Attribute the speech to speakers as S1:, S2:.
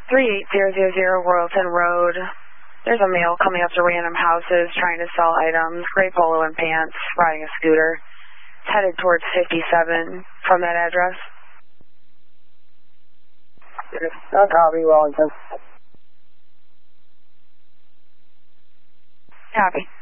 S1: 3800 Royalton Road. There's a male coming up to random houses trying to sell items, gray polo and pants, riding a scooter. It's headed towards 57 from that address.
S2: I'll copy Wellington.
S1: Copy.